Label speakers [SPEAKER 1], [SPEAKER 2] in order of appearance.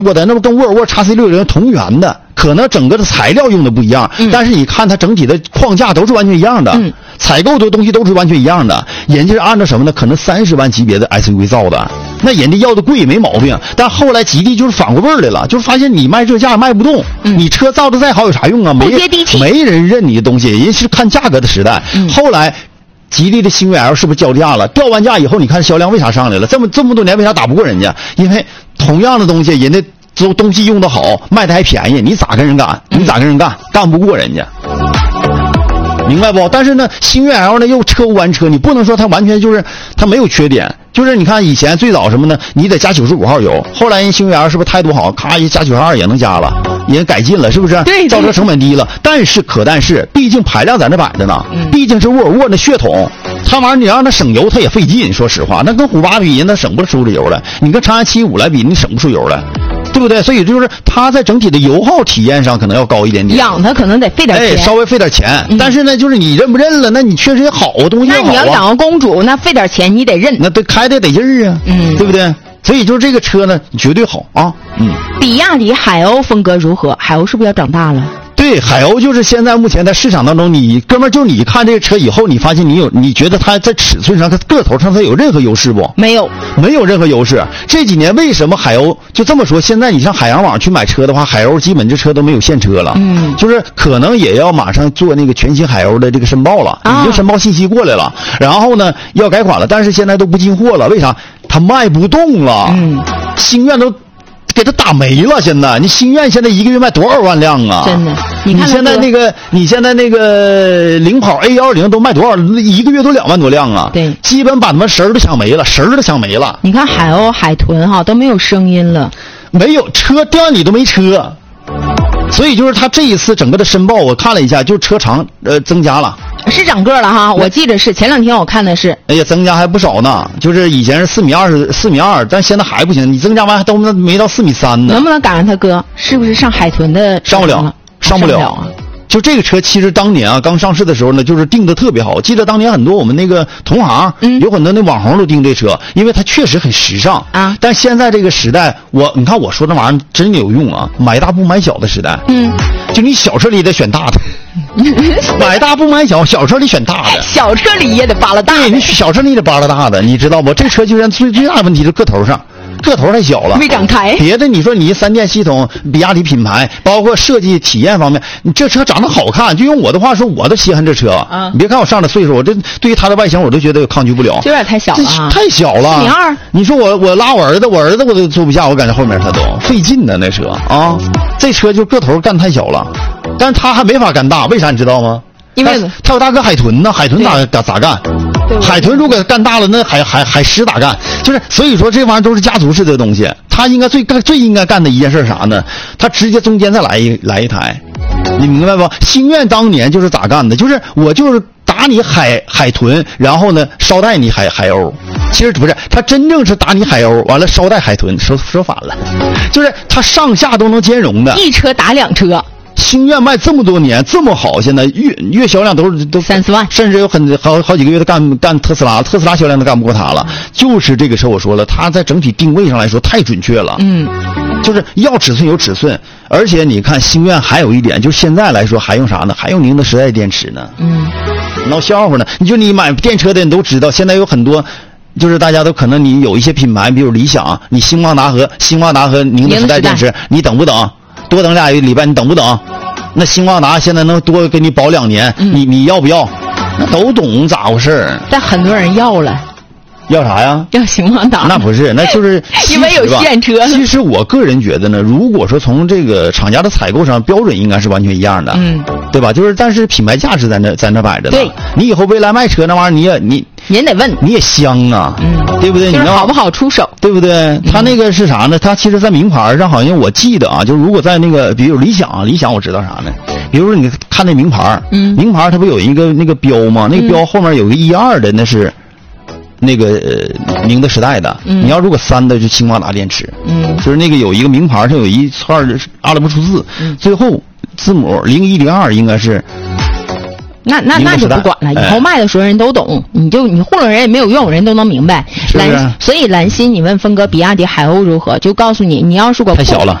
[SPEAKER 1] 过的，那么跟沃尔沃 XC60同源的，可能整个的材料用的不一样，但是你看它整体的框架都是完全一样的，采购的东西都是完全一样的。人家是按照什么呢？可能30万级别的 SUV 造的，那人家要的贵没毛病。但后来吉利就是反过味儿来了，就是发现你卖这价卖不动，你车造的再好有啥用啊？
[SPEAKER 2] 不接地气，
[SPEAKER 1] 没人认你的东西，人是看价格的时代。后来。吉利的星越 L 是不是掉价了？掉完价以后，你看销量为啥上来了？这么多年为啥打不过人家？因为同样的东西，人家东西用的好，卖的还便宜，你咋跟人干？你咋跟人干？干不过人家，明白不？但是呢，星越 L 呢又车无完车，你不能说它完全就是它没有缺点。就是你看以前最早什么呢？你得加95号油，后来人星越 L 是不是态度好？咔一加92也能加了，人改进了，是不是？
[SPEAKER 2] 对，
[SPEAKER 1] 造车成本低了。但是，毕竟排量在那摆着呢，毕竟是沃尔沃的血统，它玩意儿你让它省油，它也费劲。说实话，那跟虎8比，人那省不出这油来；你跟长安75来比，你省不出油来。对不对？所以就是它在整体的油耗体验上可能要高一点点，
[SPEAKER 2] 养它可能得费点钱，
[SPEAKER 1] 稍微费点钱。但是呢，就是你认不认了，那你确实也好东西好啊。
[SPEAKER 2] 那你要养个公主，那费点钱你得认，
[SPEAKER 1] 那得开的得劲儿啊，对不对？所以就是这个车呢，绝对好啊。
[SPEAKER 2] 比亚迪海鸥风格如何？海鸥是不是要长大了？
[SPEAKER 1] 对，海鸥就是现在目前在市场当中，你哥们儿就你看这个车以后，你发现你觉得它在尺寸上、它个头上它有任何优势不？
[SPEAKER 2] 没有
[SPEAKER 1] 任何优势。这几年为什么海鸥就这么说？现在你上海洋网去买车的话，海鸥基本这车都没有现车了，就是可能也要马上做那个全新海鸥的这个申报了，已经申报信息过来了，然后呢要改款了，但是现在都不进货了，为啥？它卖不动了，星愿都给他打没了。现在你星愿现在一个月卖多少万辆啊？
[SPEAKER 2] 真的，你
[SPEAKER 1] 现在那个领跑 A10都卖多少？一个月都2万多辆啊！
[SPEAKER 2] 对，
[SPEAKER 1] 基本把他们神儿都抢没了，你
[SPEAKER 2] 看海鸥、海豚哈都没有声音了，
[SPEAKER 1] 没有车，店里都没车。所以就是他这一次整个的申报，我看了一下，就是车长增加了，
[SPEAKER 2] 是长个了哈。我记得是前2天我看的是，
[SPEAKER 1] 哎呀，增加还不少呢。就是以前是4.2米，但现在还不行，你增加完都没到4.3米呢。
[SPEAKER 2] 能不能赶上他哥？是不是上海豚的？
[SPEAKER 1] 上不了啊。就这个车其实当年啊刚上市的时候呢，就是定的特别好。记得当年很多我们那个同行，有很多那网红都订这车，因为它确实很时尚啊。但现在这个时代，你看我说那玩意儿真有用啊，买大不买小的时代。就你小车里得选大的，买大不买小，小车里选大的，
[SPEAKER 2] 小车里也得扒拉大的。
[SPEAKER 1] 对，你小车里得扒拉大的，你知道不？这车就是最大的问题是个头上。个头太小了，
[SPEAKER 2] 没长开。
[SPEAKER 1] 别的你说你3电系统、比亚迪品牌，包括设计体验方面，你这车长得好看，就用我的话说，我都稀罕这车啊。你别看我上了岁数，我这对于它的外形我都觉得抗拒不了，
[SPEAKER 2] 有点太小了啊，
[SPEAKER 1] 太小了。
[SPEAKER 2] 4.2米，
[SPEAKER 1] 你说我拉我儿子我都坐不下，我感觉后面他都费劲呢，那车啊，这车就个头干太小了，但是他还没法干大，为啥你知道吗？
[SPEAKER 2] 因为
[SPEAKER 1] 他有大哥海豚呢，海豚咋干？海豚如果干大了，那海狮咋干？就是所以说这玩意儿都是家族式的东西。他应该最应该干的一件事啥呢？他直接中间再来一台，你明白不？星愿当年就是咋干的？就是我就是打你海豚，然后呢捎带你海鸥。其实不是，他真正是打你海鸥，完了捎带海豚，说反了，就是他上下都能兼容的，
[SPEAKER 2] 一车打2车。
[SPEAKER 1] 星愿卖这么多年这么好，现在月销量都
[SPEAKER 2] 30万，
[SPEAKER 1] 甚至有好几个月都干特斯拉销量都干不过它了。就是这个车我说了，它在整体定位上来说太准确了。就是要尺寸有尺寸，而且你看星愿还有一点，就是现在来说还用啥呢？还用宁德时代电池呢。闹笑话呢。你买电车的人都知道，现在有很多。就是大家都可能你有一些品牌，比如理想，你星光达和宁德时代电池，你等不等？多等2个礼拜，你等不等？那星光达现在能多给你保2年，你要不要？那都懂咋回事？
[SPEAKER 2] 但很多人要了。
[SPEAKER 1] 要啥呀？
[SPEAKER 2] 要星光达。
[SPEAKER 1] 那不是，那就是
[SPEAKER 2] 因为有现车。
[SPEAKER 1] 其实我个人觉得呢，如果说从这个厂家的采购上标准应该是完全一样的，对吧？就是但是品牌价值在那摆着呢。
[SPEAKER 2] 对，
[SPEAKER 1] 你以后未来卖车那玩意儿，
[SPEAKER 2] 人得问，
[SPEAKER 1] 你也香啊，对不对？
[SPEAKER 2] 就是好不好出手，
[SPEAKER 1] 对不对？他那个是啥呢？他其实在名牌上好像我记得啊，就如果在那个比如理想我知道啥呢？比如说你看那名牌，名牌它不有一个那个标吗？那个标后面有个12的，那是那个宁德时代的。你要如果3的就星光达电池，就是那个有一个名牌上有一串阿拉伯数字，最后字母0102应该是
[SPEAKER 2] 那就不管了，以后卖的时候人都懂，你糊弄人也没有用，人都能明白。
[SPEAKER 1] 是不是？
[SPEAKER 2] 所以兰心，你问峰哥比亚迪海鸥如何，就告诉你，你要是太
[SPEAKER 1] 小了，